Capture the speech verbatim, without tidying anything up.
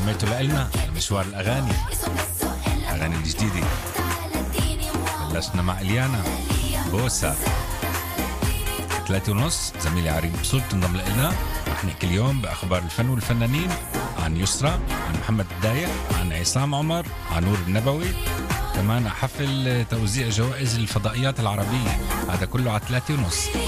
استمعتوا لنا مشوار الأغاني الأغاني الجديدة. بلشنا مع إليانا بوسا ثلاثة ونص. زميلي عريب بسوط تنضم لنا. رح نحكي اليوم بأخبار الفن والفنانين، عن يسرى، عن محمد الدايق، عن عصام عمر، عن نور النبوي، كمان حفل توزيع جوائز الفضائيات العربية. هذا كله على ثلاثة ونص.